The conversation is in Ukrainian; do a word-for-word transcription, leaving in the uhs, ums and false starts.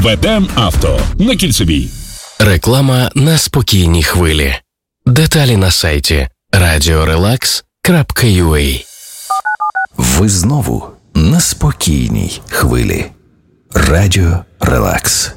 Ведем Авто на Кільцевій. Реклама на спокійній хвилі. Деталі на сайті радіорелакс крапка ю а. Ви знову на спокійній хвилі. Радіо Релакс.